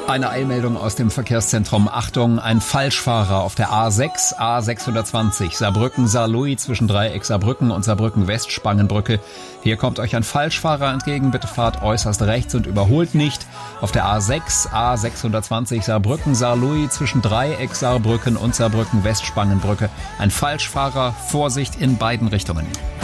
Eine Eilmeldung aus dem Verkehrszentrum. Achtung, ein Falschfahrer auf der A6, A620, Saarbrücken-Saarlouis zwischen Dreieck Saarbrücken und Saarbrücken-West-Spangenbrücke. Hier kommt euch ein Falschfahrer entgegen. Bitte fahrt äußerst rechts und überholt nicht. Auf der A6, A620, Saarbrücken-Saarlouis zwischen Dreieck Saarbrücken und Saarbrücken-West-Spangenbrücke. Ein Falschfahrer, Vorsicht in beiden Richtungen.